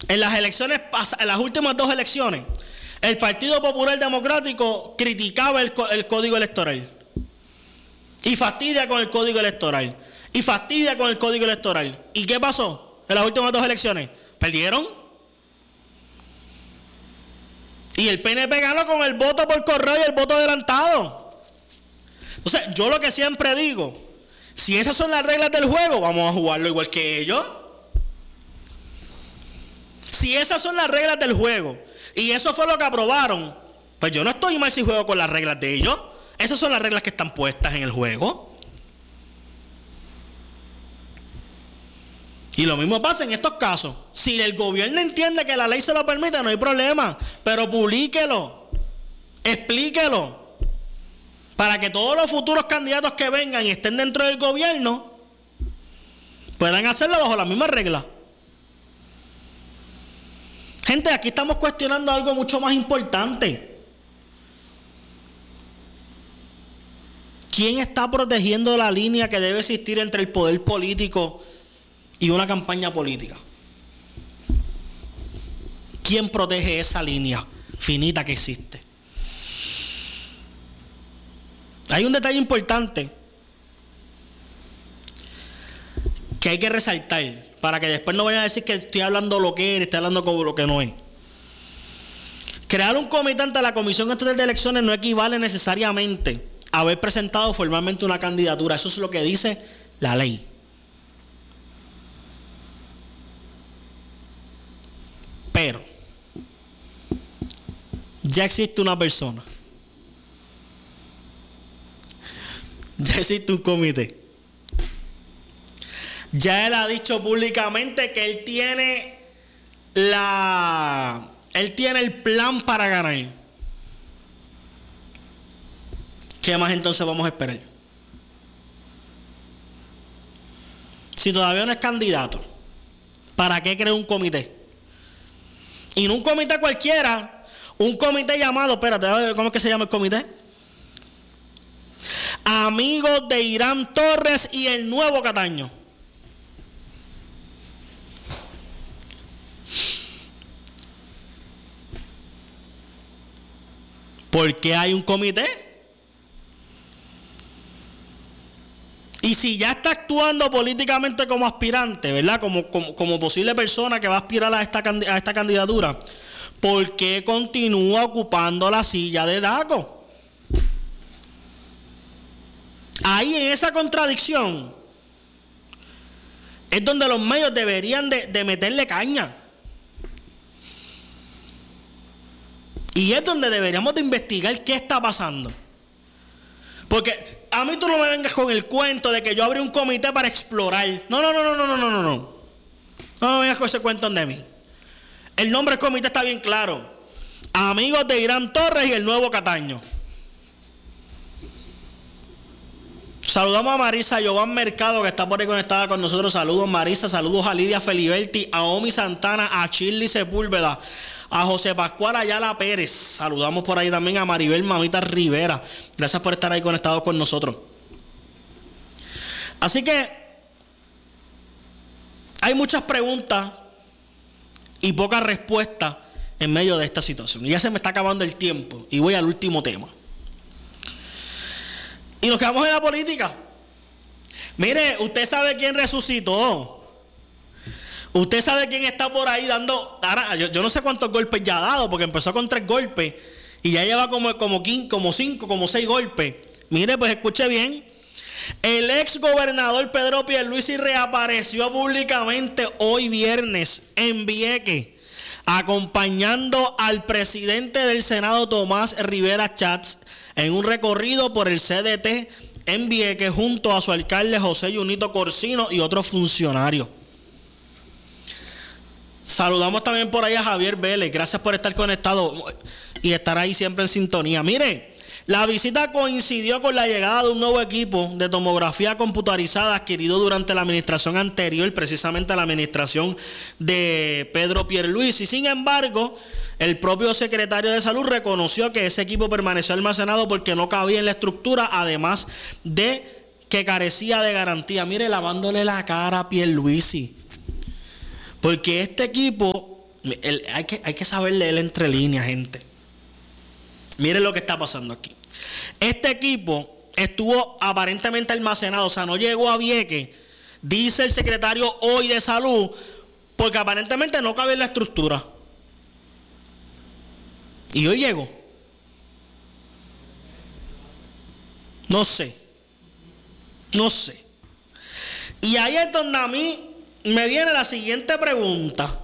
en las elecciones, en las últimas 2 elecciones, el Partido Popular Democrático criticaba el código electoral. Y fastidia con el código electoral. Y fastidia con el código electoral. ¿Y qué pasó en las últimas 2 elecciones? Perdieron. Y el PNP ganó con el voto por correo y el voto adelantado. Entonces, yo lo que siempre digo, si esas son las reglas del juego, vamos a jugarlo igual que ellos. Si esas son las reglas del juego y eso fue lo que aprobaron, pues yo no estoy mal si juego con las reglas de ellos. Esas son las reglas que están puestas en el juego. Y lo mismo pasa en estos casos. Si el gobierno entiende que la ley se lo permite, no hay problema, pero publíquelo, explíquelo, para que todos los futuros candidatos que vengan y estén dentro del gobierno puedan hacerlo bajo las mismas reglas. Gente, aquí estamos cuestionando algo mucho más importante. ¿Quién está protegiendo la línea que debe existir entre el poder político y una campaña política? ¿Quién protege esa línea finita que existe? Hay un detalle importante que hay que resaltar, para que después no vayan a decir que estoy hablando lo que estoy hablando como lo que no es. Crear un comité ante la Comisión Estatal de Elecciones no equivale necesariamente a haber presentado formalmente una candidatura. Eso es lo que dice la ley. Pero ya existe una persona. Ya existe un comité. Ya él ha dicho públicamente que él tiene el plan para ganar. ¿Qué más entonces vamos a esperar? Si todavía no es candidato, ¿para qué crear un comité? Y no un comité cualquiera, un comité llamado, espérate, ¿cómo es que se llama el comité? Amigos de Irán Torres y el Nuevo Cataño. ¿Por qué hay un comité? Y si ya está actuando políticamente como aspirante, ¿verdad? Como posible persona que va a aspirar a esta candidatura, ¿por qué continúa ocupando la silla de Daco? Ahí en esa contradicción es donde los medios deberían de meterle caña. Y es donde deberíamos de investigar qué está pasando. Porque a mí tú no me vengas con el cuento de que yo abrí un comité para explorar. No. No me vengas con ese cuento de mí. El nombre del comité está bien claro. Amigos de Irán Torres y el Nuevo Cataño. Saludamos a Marisa Jovan Mercado, que está por ahí conectada con nosotros. Saludos, Marisa. Saludos a Lidia Feliberti, a Omi Santana, a Shirley Sepúlveda, a José Pascual Ayala Pérez. Saludamos por ahí también a Maribel Mamita Rivera. Gracias por estar ahí conectados con nosotros. Así que hay muchas preguntas y pocas respuestas en medio de esta situación. Y ya se me está acabando el tiempo y voy al último tema. Y nos quedamos en la política. Mire, usted sabe quién resucitó. Usted sabe quién está por ahí dando. Ahora, yo no sé cuántos golpes ya ha dado, porque empezó con 3 golpes y ya lleva como 5, como 6 golpes. Mire, pues escuche bien. El ex gobernador Pedro Pierluisi reapareció públicamente hoy viernes en Vieques, acompañando al presidente del Senado Tomás Rivera Chats en un recorrido por el CDT en Vieques junto a su alcalde José Junito Corsino y otros funcionarios. Saludamos también por ahí a Javier Vélez. Gracias por estar conectado y estar ahí siempre en sintonía. Mire, la visita coincidió con la llegada de un nuevo equipo de tomografía computarizada adquirido durante la administración anterior, precisamente la administración de Pedro Pierluisi. Sin embargo, el propio secretario de Salud reconoció que ese equipo permaneció almacenado porque no cabía en la estructura, además de que carecía de garantía. Mire, lavándole la cara a Pierluisi. Porque este equipo Hay que saber leer entre líneas, gente. Miren lo que está pasando aquí. Este equipo estuvo aparentemente almacenado, o sea, no llegó a Vieques, dice el secretario hoy de Salud, porque aparentemente no cabe en la estructura. Y hoy llegó. No sé. Y ahí es donde a mí me viene la siguiente pregunta.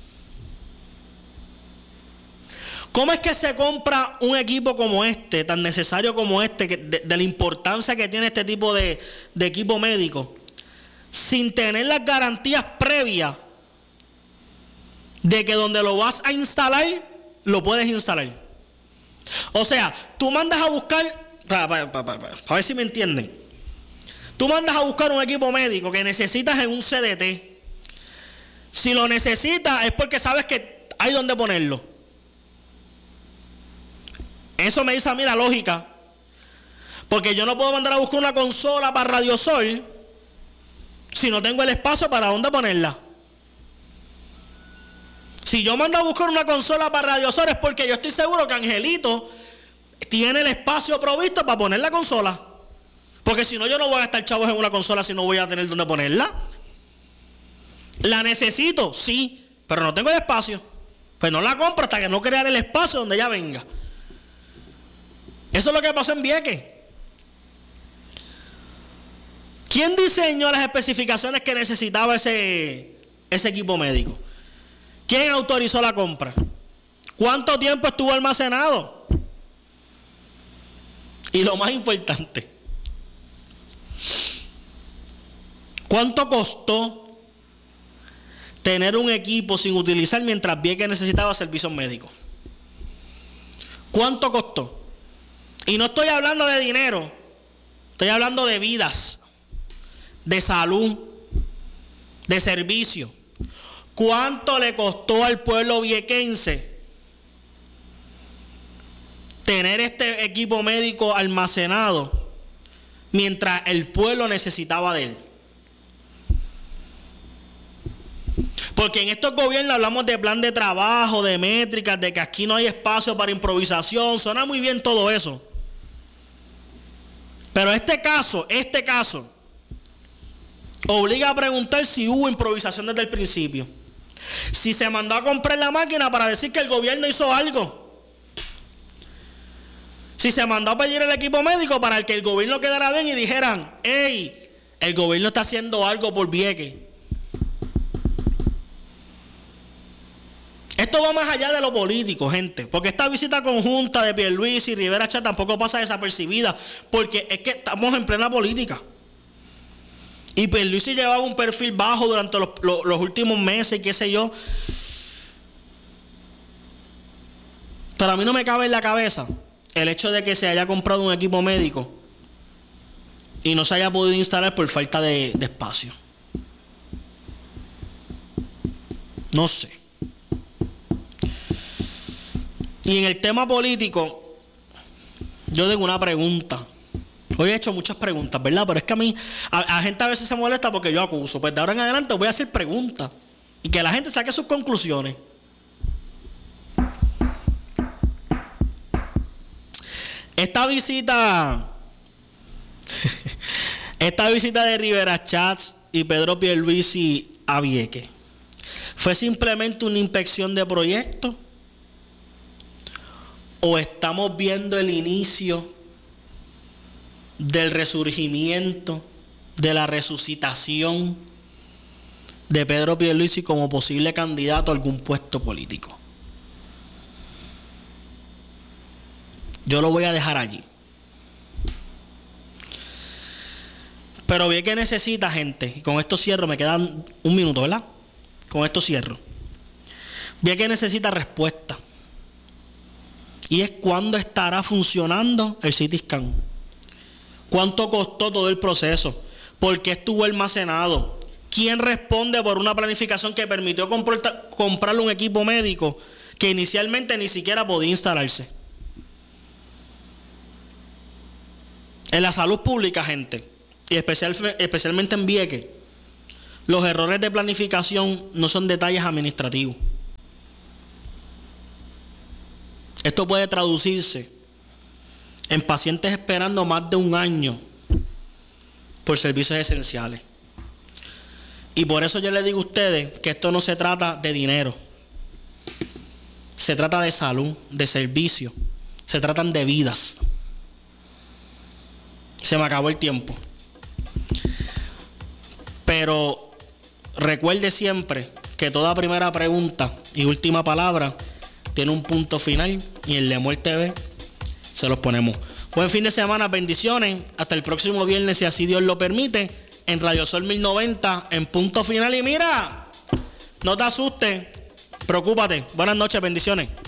¿Cómo es que se compra un equipo como este, tan necesario como este, de la importancia que tiene este tipo de equipo médico, sin tener las garantías previas de que donde lo vas a instalar, lo puedes instalar? O sea, tú mandas a buscar, para ver si me entienden, tú mandas a buscar un equipo médico que necesitas en un CDT. Si lo necesitas es porque sabes que hay donde ponerlo. Eso me dice a mí la lógica. Porque yo no puedo mandar a buscar una consola para Radiosol si no tengo el espacio para dónde ponerla. Si yo mando a buscar una consola para Radiosol es porque yo estoy seguro que Angelito tiene el espacio provisto para poner la consola. Porque si no, yo no voy a gastar chavos en una consola si no voy a tener dónde ponerla. La necesito, sí, pero no tengo el espacio. Pues no la compro hasta que no crear el espacio donde ella venga. Eso es lo que pasó en Vieques. ¿Quién diseñó las especificaciones que necesitaba ese equipo médico? ¿Quién autorizó la compra? ¿Cuánto tiempo estuvo almacenado? Y lo más importante, ¿cuánto costó tener un equipo sin utilizar mientras Vieques necesitaba servicios médicos? ¿Cuánto costó? Y no estoy hablando de dinero, estoy hablando de vidas, de salud, de servicio. ¿Cuánto le costó al pueblo viequense tener este equipo médico almacenado mientras el pueblo necesitaba de él? Porque en estos gobiernos hablamos de plan de trabajo, de métricas, de que aquí no hay espacio para improvisación. Suena muy bien todo eso. Pero este caso obliga a preguntar si hubo improvisación desde el principio. Si se mandó a comprar la máquina para decir que el gobierno hizo algo. Si se mandó a pedir el equipo médico para que el gobierno quedara bien y dijeran: hey, el gobierno está haciendo algo por Vieques. Esto va más allá de lo político, gente, porque esta visita conjunta de Pierluisi y Rivera Chat tampoco pasa desapercibida, porque es que estamos en plena política. Y Pierluisi llevaba un perfil bajo durante los últimos meses, qué sé yo. Pero a mí no me cabe en la cabeza el hecho de que se haya comprado un equipo médico y no se haya podido instalar por falta de espacio. No sé. Y en el tema político, yo tengo una pregunta. Hoy he hecho muchas preguntas, ¿verdad? Pero es que a gente a veces se molesta porque yo acuso. Pues de ahora en adelante voy a hacer preguntas y que la gente saque sus conclusiones. Esta visita de Rivera Chats y Pedro Pierluisi a Vieques, ¿fue simplemente una inspección de proyecto? ¿O estamos viendo el inicio del resurgimiento, de la resucitación de Pedro Pierluisi como posible candidato a algún puesto político? Yo lo voy a dejar allí. Pero Vieques necesita, gente, y con esto cierro, me quedan un minuto, ¿verdad? Con esto cierro. Vieques necesita respuesta. Y es cuándo estará funcionando el CT scan. ¿Cuánto costó todo el proceso? ¿Por qué estuvo almacenado? ¿Quién responde por una planificación que permitió comprarle un equipo médico que inicialmente ni siquiera podía instalarse? En la salud pública, gente, y especialmente en Vieques, los errores de planificación no son detalles administrativos. Esto puede traducirse en pacientes esperando más de un año por servicios esenciales. Y por eso yo les digo a ustedes que esto no se trata de dinero. Se trata de salud, de servicio. Se tratan de vidas. Se me acabó el tiempo. Pero recuerde siempre que toda primera pregunta y última palabra tiene un punto final, y en Lemor TV se los ponemos. Buen fin de semana, bendiciones. Hasta el próximo viernes, si así Dios lo permite, en Radio Sol 1090, en punto final. Y mira, no te asustes, preocúpate. Buenas noches, bendiciones.